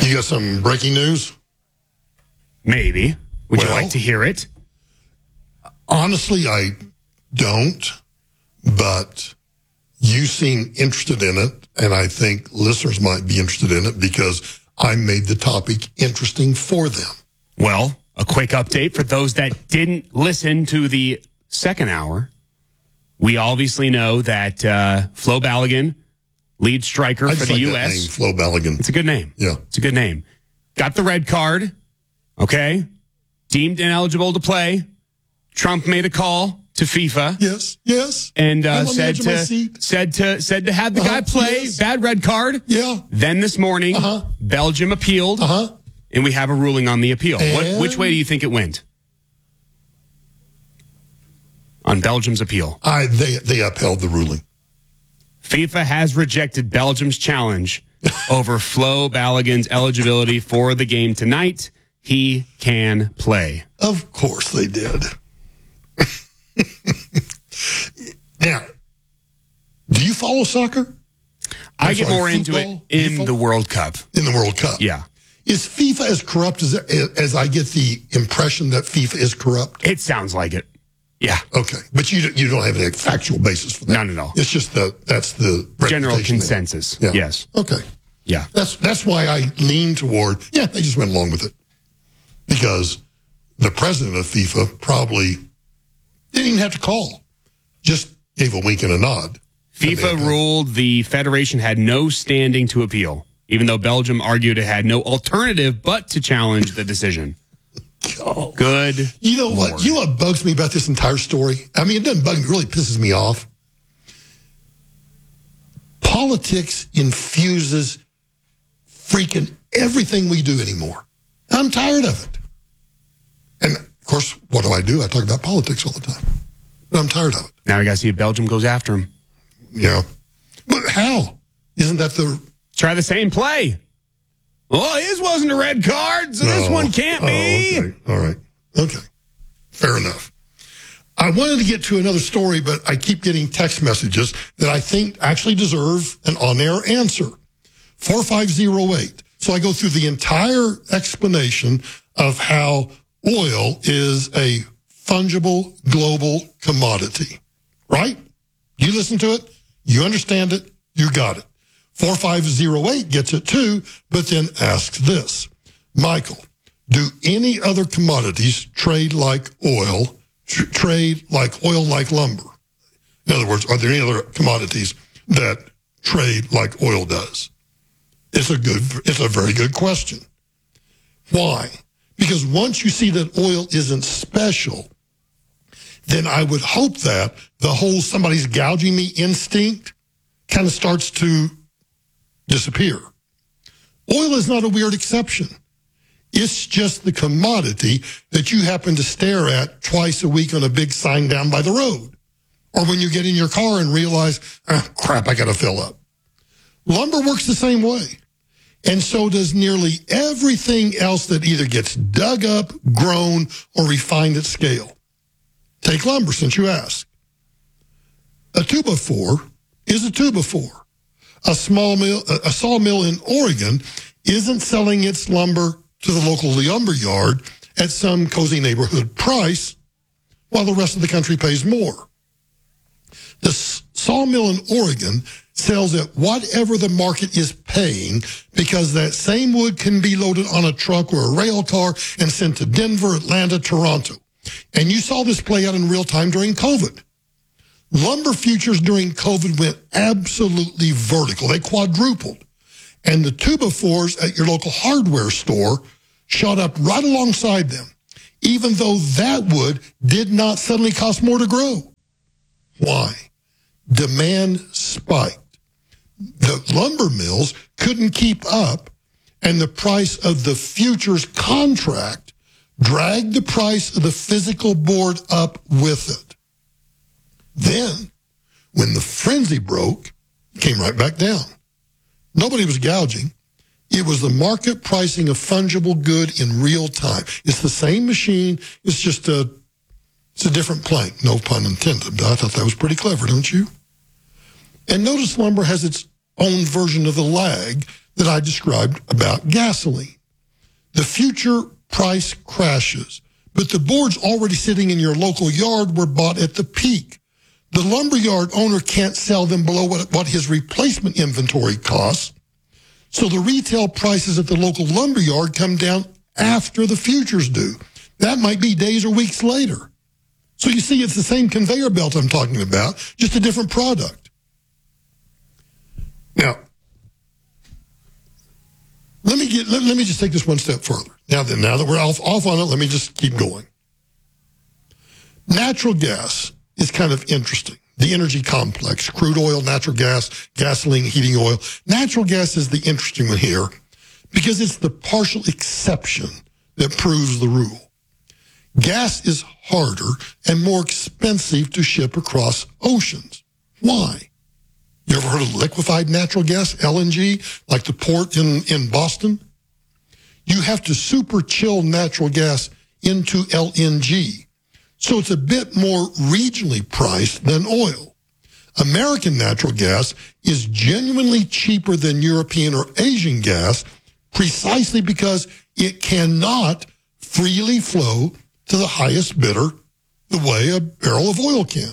You got some breaking news? Maybe. Would you like to hear it? Honestly, I don't, but you seem interested in it, and I think listeners might be interested in it because I made the topic interesting for them. Well, a quick update for those that didn't listen to the second hour. We obviously know that Flo Balogun, lead striker for the U.S. Name, Flo Balogun. It's a good name. Yeah. It's a good name. Got the red card. Okay. Deemed ineligible to play. Trump made a call to FIFA. Yes. And said to have the guy play. Yes. Bad red card. Yeah. Then this morning, Belgium appealed. And we have a ruling on the appeal. Which way do you think it went? On Belgium's appeal. They upheld the ruling. FIFA has rejected Belgium's challenge over Flo Balogun's eligibility for the game tonight. He can play. Of course they did. Now, do you follow soccer? I get more into it in the World Cup. In the World Cup? Yeah. Is FIFA as corrupt as I get the impression that FIFA is corrupt? It sounds like it. Yeah. Okay. But you don't have any factual basis for that. Not at all. It's just that's the general consensus. Yeah. Yes. Okay. Yeah. That's why I lean toward, they just went along with it. Because the president of FIFA probably didn't even have to call. Just gave a wink and a nod. FIFA ruled the federation had no standing to appeal, even though Belgium argued it had no alternative but to challenge the decision. Oh. Good. You know Lord. what? You know what bugs me about this entire story? I mean, it doesn't bug me. It really pisses me off. Politics infuses freaking everything we do anymore. I'm tired of it. And, of course, what do? I talk about politics all the time. But I'm tired of it. Now we got to see if Belgium goes after him. Yeah. But how? Isn't that the... Try the same play. Well, his wasn't a red card, so this one can't be. Okay. All right. Okay. Fair enough. I wanted to get to another story, but I keep getting text messages that I think actually deserve an on-air answer. 4508. So I go through the entire explanation of how oil is a fungible global commodity. Right? You listen to it. You understand it. You got it. 4508 gets it too, but then asks this. Michael, do any other commodities trade like oil, like lumber? In other words, are there any other commodities that trade like oil does? It's a very good question. Why? Because once you see that oil isn't special, then I would hope that the whole somebody's gouging me instinct kind of starts to disappear. Oil is not a weird exception. It's just the commodity that you happen to stare at twice a week on a big sign down by the road. Or when you get in your car and realize, crap, I got to fill up. Lumber works the same way. And so does nearly everything else that either gets dug up, grown, or refined at scale. Take lumber, since you ask. A 2x4 is a 2x4. A sawmill in Oregon isn't selling its lumber to the local lumber yard at some cozy neighborhood price, while the rest of the country pays more. The sawmill in Oregon sells at whatever the market is paying, because that same wood can be loaded on a truck or a rail car and sent to Denver, Atlanta, Toronto. And you saw this play out in real time during COVID. Lumber futures during COVID went absolutely vertical. They quadrupled. And the 2x4s at your local hardware store shot up right alongside them, even though that wood did not suddenly cost more to grow. Why? Demand spiked. The lumber mills couldn't keep up, and the price of the futures contract dragged the price of the physical board up with it. Then, when the frenzy broke, it came right back down. Nobody was gouging. It was the market pricing of fungible good in real time. It's the same machine. It's just it's a different plank. No pun intended. I thought that was pretty clever, don't you? And notice lumber has its own version of the lag that I described about gasoline. The future price crashes, but the boards already sitting in your local yard were bought at the peak. The lumberyard owner can't sell them below what his replacement inventory costs, so the retail prices at the local lumberyard come down after the futures do. That might be days or weeks later. So you see, it's the same conveyor belt I'm talking about, just a different product. Now, let me just take this one step further. Now that we're off on it, let me just keep going. Natural gas is kind of interesting. The energy complex, crude oil, natural gas, gasoline, heating oil. Natural gas is the interesting one here because it's the partial exception that proves the rule. Gas is harder and more expensive to ship across oceans. Why? You ever heard of liquefied natural gas, LNG, like the port in Boston? You have to super chill natural gas into LNG. So it's a bit more regionally priced than oil. American natural gas is genuinely cheaper than European or Asian gas precisely because it cannot freely flow to the highest bidder the way a barrel of oil can.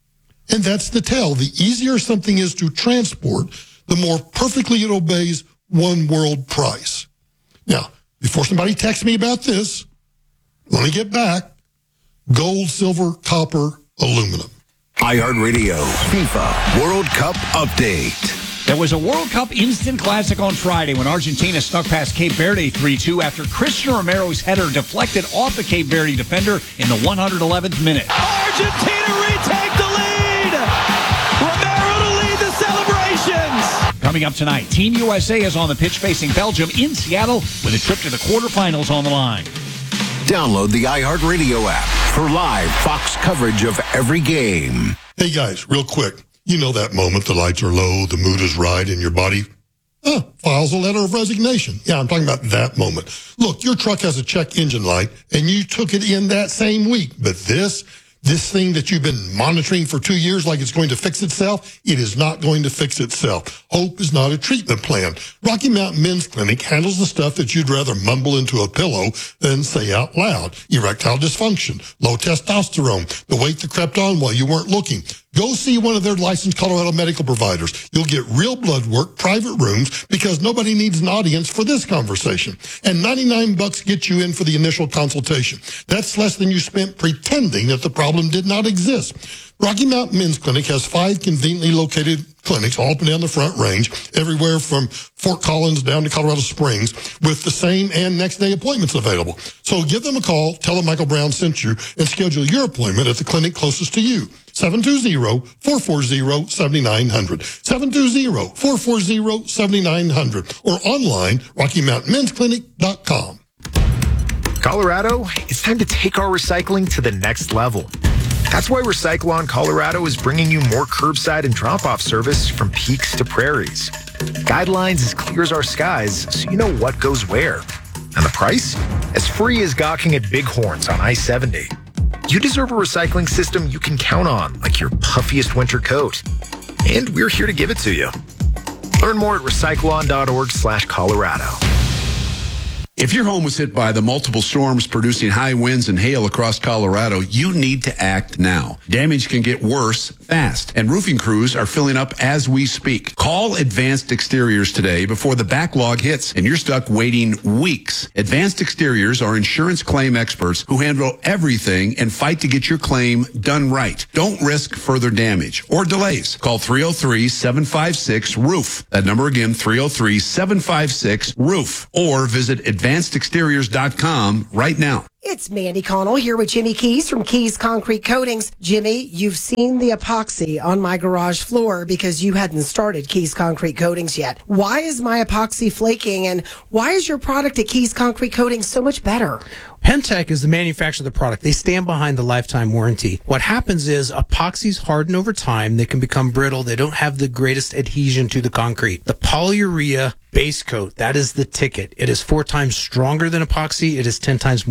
And that's the tell. The easier something is to transport, the more perfectly it obeys one world price. Now, before somebody texts me about this, let me get back. Gold, silver, copper, aluminum. iHeartRadio FIFA World Cup Update. There was a World Cup instant classic on Friday when Argentina snuck past Cape Verde 3-2 after Christian Romero's header deflected off the Cape Verde defender in the 111th minute. Argentina retake the lead! Romero to lead the celebrations! Coming up tonight, Team USA is on the pitch facing Belgium in Seattle with a trip to the quarterfinals on the line. Download the iHeartRadio app for live Fox coverage of every game. Hey guys, real quick. You know that moment, the lights are low, the mood is right, and your body files a letter of resignation. Yeah, I'm talking about that moment. Look, your truck has a check engine light, and you took it in that same week. But this thing that you've been monitoring for 2 years like it's going to fix itself, it is not going to fix itself. Hope is not a treatment plan. Rocky Mountain Men's Clinic handles the stuff that you'd rather mumble into a pillow than say out loud. Erectile dysfunction, low testosterone, the weight that crept on while you weren't looking. Go see one of their licensed Colorado medical providers. You'll get real blood work, private rooms, because nobody needs an audience for this conversation. And $99 gets you in for the initial consultation. That's less than you spent pretending that the problem did not exist. Rocky Mountain Men's Clinic has 5 conveniently located clinics all up and down the Front Range, everywhere from Fort Collins down to Colorado Springs, with the same and next day appointments available. So give them a call, tell them Michael Brown sent you, and schedule your appointment at the clinic closest to you. 720-440-7900. 720-440-7900. Or online, RockyMountainMen'sClinic.com. Colorado, it's time to take our recycling to the next level. That's why Recyclon Colorado is bringing you more curbside and drop-off service from peaks to prairies. Guidelines as clear as our skies, so you know what goes where. And the price? As free as gawking at bighorns on I-70. You deserve a recycling system you can count on, like your puffiest winter coat. And we're here to give it to you. Learn more at recyclon.org/Colorado. If your home was hit by the multiple storms producing high winds and hail across Colorado, you need to act now. Damage can get worse fast, and roofing crews are filling up as we speak. Call Advanced Exteriors today before the backlog hits and you're stuck waiting weeks. Advanced Exteriors are insurance claim experts who handle everything and fight to get your claim done right. Don't risk further damage or delays. Call 303-756-ROOF. That number again, 303-756-ROOF. Or visit advancedexteriors.com right now. It's Mandy Connell here with Jimmy Keys from Keys Concrete Coatings. Jimmy, you've seen the epoxy on my garage floor because you hadn't started Keys Concrete Coatings yet. Why is my epoxy flaking, and why is your product at Keys Concrete Coatings so much better? Pentec is the manufacturer of the product. They stand behind the lifetime warranty. What happens is epoxies harden over time. They can become brittle. They don't have the greatest adhesion to the concrete. The polyurea base coat, that is the ticket. It is 4 times stronger than epoxy. It is 10 times more elastic.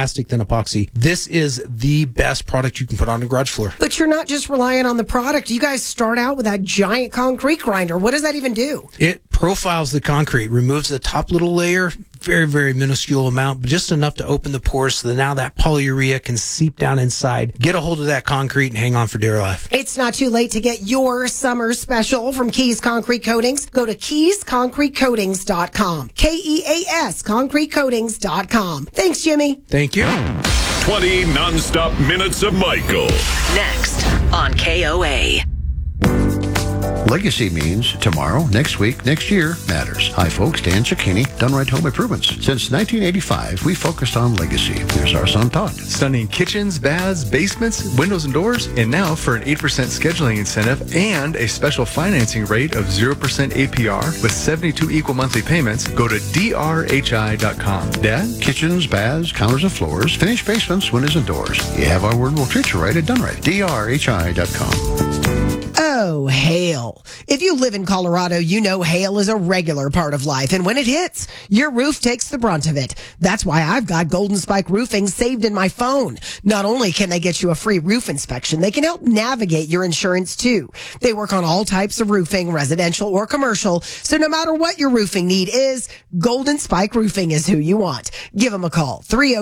plastic than epoxy. This is the best product you can put on a garage floor. But you're not just relying on the product. You guys start out with that giant concrete grinder. What does that even do? It profiles the concrete, removes the top little layer, very, very minuscule amount, but just enough to open the pores so that now that polyurea can seep down inside, get a hold of that concrete, and hang on for dear life. It's not too late to get your summer special from Keys Concrete Coatings. Go to KeysConcreteCoatings.com. KEAS ConcreteCoatings.com. Thanks, Jimmy. Thank you. 20 nonstop minutes of Michael. Next on KOA. Legacy means tomorrow, next week, next year matters. Hi, folks. Dan Cicchini, Done Right Home Improvements. Since 1985, we focused on legacy. Here's our son, Todd. Stunning kitchens, baths, basements, windows, and doors. And now for an 8% scheduling incentive and a special financing rate of 0% APR with 72 equal monthly payments, go to drhi.com. Dad? Kitchens, baths, counters, and floors. Finished basements, windows, and doors. You have our word, we'll treat you right at Done Right. drhi.com. Oh, hail. If you live in Colorado, you know hail is a regular part of life. And when it hits, your roof takes the brunt of it. That's why I've got Golden Spike Roofing saved in my phone. Not only can they get you a free roof inspection, they can help navigate your insurance too. They work on all types of roofing, residential or commercial. So no matter what your roofing need is, Golden Spike Roofing is who you want. Give them a call,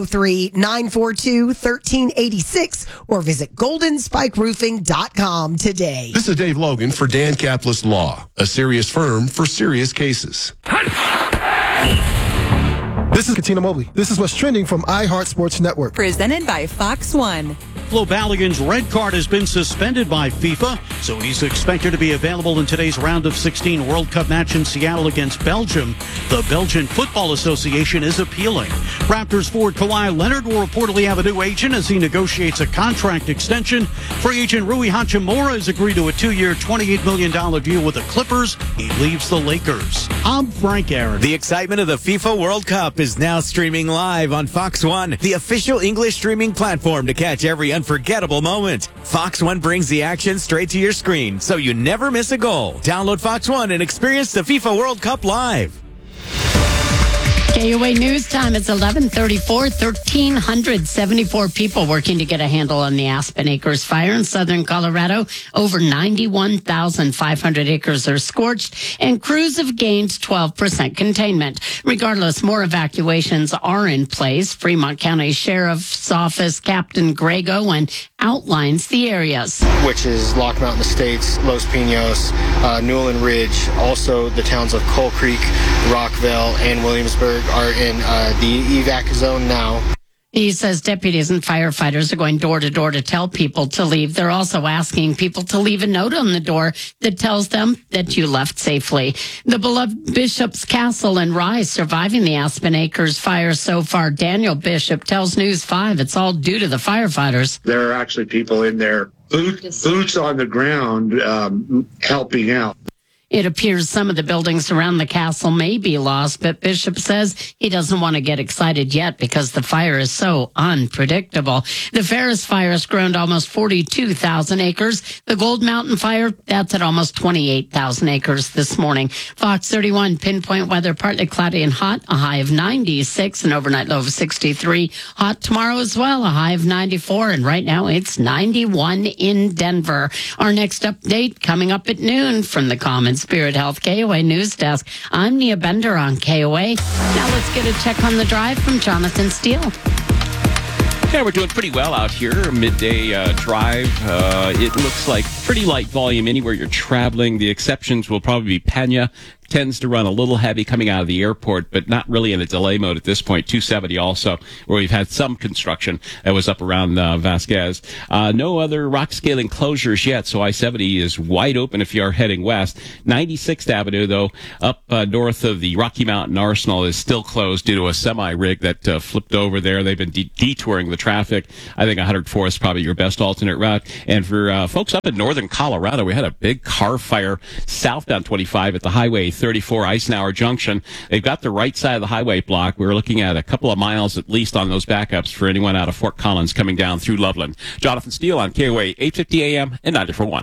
303-942-1386 or visit goldenspikeroofing.com today. This is Dave Logan for Dan Caplis Law, a serious firm for serious cases. This is Katina Mobley. This is what's trending from iHeart Sports Network. Presented by Fox One. Flo Balogun's red card has been suspended by FIFA, so he's expected to be available in today's round of 16 World Cup match in Seattle against Belgium. The Belgian Football Association is appealing. Raptors forward Kawhi Leonard will reportedly have a new agent as he negotiates a contract extension. Free agent Rui Hachimura has agreed to a 2-year, $28 million deal with the Clippers. He leaves the Lakers. I'm Frank Aaron. The excitement of the FIFA World Cup is now streaming live on Fox One, the official English streaming platform to catch every unforgettable moment. Fox One brings the action straight to your screen, so you never miss a goal. Download Fox One and experience the FIFA World Cup live. KOA News Time is 11:34. 1,374 people working to get a handle on the Aspen Acres fire in southern Colorado. Over 91,500 acres are scorched, and crews have gained 12% containment. Regardless, more evacuations are in place. Fremont County Sheriff's Office Captain Grego outlines the areas, which is Lock Mountain Estates, Los Pinos, Newland Ridge. Also, the towns of Coal Creek, Rockville, and Williamsburg are in the evac zone now. He says deputies and firefighters are going door to door to tell people to leave. They're also asking people to leave a note on the door that tells them that you left safely. The beloved Bishop's Castle in Rye surviving the Aspen Acres fire so far. Daniel Bishop tells News 5 it's all due to the firefighters. There are actually people in there, boots on the ground, helping out. It appears some of the buildings around the castle may be lost, but Bishop says he doesn't want to get excited yet because the fire is so unpredictable. The Ferris fire has grown to almost 42,000 acres. The Gold Mountain fire, that's at almost 28,000 acres this morning. Fox 31 pinpoint weather, partly cloudy and hot, a high of 96, an overnight low of 63. Hot tomorrow as well, a high of 94, and right now it's 91 in Denver. Our next update coming up at noon from the Common Spirit Health KOA News Desk. I'm Nia Bender on KOA. Now let's get a check on the drive from Jonathan Steele. Yeah, we're doing pretty well out here. Midday drive. It looks like pretty light volume anywhere you're traveling. The exceptions will probably be Pena. Tends to run a little heavy coming out of the airport, but not really in a delay mode at this point. 270 also, where we've had some construction that was up around Vasquez. No other rock scaling closures yet, so I-70 is wide open if you are heading west. 96th Avenue, though, up north of the Rocky Mountain Arsenal is still closed due to a semi-rig that flipped over there. They've been detouring the traffic. I think 104 is probably your best alternate route. And for folks up in northern Colorado, we had a big car fire southbound 25 at the Highway 34 Eisenhower Junction. They've got the right side of the highway blocked. We're looking at a couple of miles at least on those backups for anyone out of Fort Collins coming down through Loveland. Jonathan Steele on KOA 850 AM and 94.1 FM.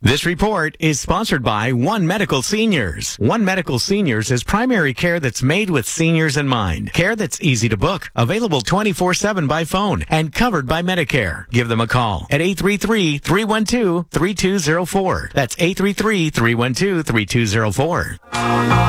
This report is sponsored by One Medical Seniors. One Medical Seniors is primary care that's made with seniors in mind. Care that's easy to book, available 24/7 by phone, and covered by Medicare. Give them a call at 833-312-3204. That's 833-312-3204.